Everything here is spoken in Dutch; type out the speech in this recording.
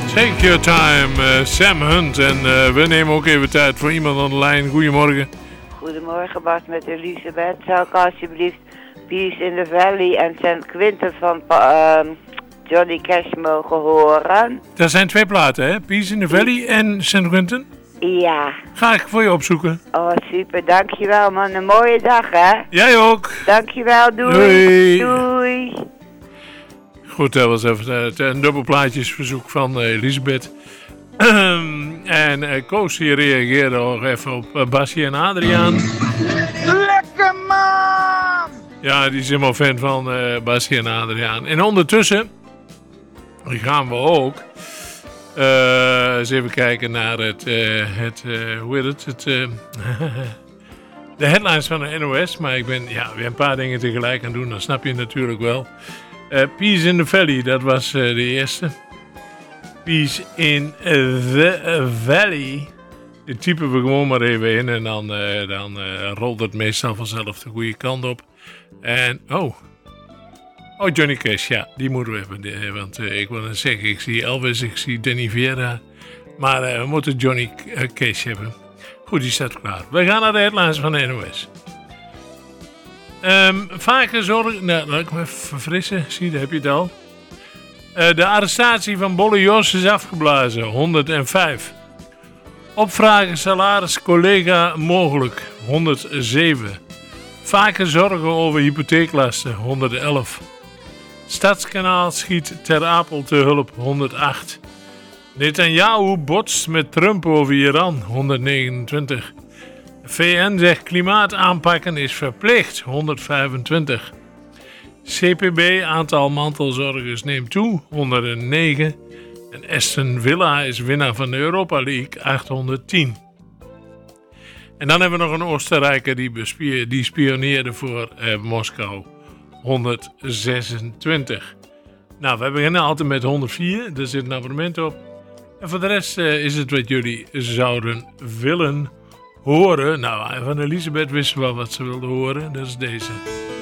Take your time, Sam Hunt. En we nemen ook even tijd voor iemand aan de lijn. Goedemorgen. Goedemorgen Bas, met Elisabeth. Zou ik alsjeblieft Peace in the Valley en St. Quentin van Johnny Cash mogen horen? Dat zijn 2 platen, hè? Peace in the Valley en St. Quentin? Ja. Ga ik voor je opzoeken. Oh, super. Dankjewel, man. Een mooie dag, hè? Jij ook. Dankjewel. Doei. Doei. Doei. Goed, dat was even een dubbelplaatjesverzoek van Elisabeth. En Koos hier reageerde nog even op Bassie en Adriaan. Lekker man! Ja, die is helemaal fan van Bassie en Adriaan. En ondertussen gaan we ook eens even kijken naar hoe heet het? De headlines van de NOS. Maar ik ben weer een paar dingen tegelijk aan doen. Dan snap je het natuurlijk wel. Peace in the Valley, dat was de eerste. Peace in the Valley. Dit typen we gewoon maar even in. En dan rolt het meestal vanzelf de goede kant op. En, oh, Johnny Cash, ja, die moeten we even. Want ik wil net zeggen, ik zie Elvis, ik zie Danny Vera. Maar we moeten Johnny Cash hebben. Goed, die staat klaar. We gaan naar de headlines van de NOS. Vaker zorgen... Nou, laat ik me even verfrissen. Zie, daar heb je het al. De arrestatie van Bolle Jos is afgeblazen. 105. Opvragen salaris collega mogelijk. 107. Vaker zorgen over hypotheeklasten. 111. Stadskanaal schiet Ter Apel te hulp. 108. Netanyahu botst met Trump over Iran. 129. VN zegt klimaat aanpakken is verplicht. 125. CPB aantal mantelzorgers neemt toe. 109. En Aston Villa is winnaar van de Europa League. 810. En dan hebben we nog een Oostenrijker die spioneerde voor Moskou. 126. Nou, we beginnen altijd met 104. Daar zit een abonnement op. En voor de rest is het wat jullie zouden willen horen. Nou, van Elisabeth wisten we wel wat ze wilde horen. Dat is deze.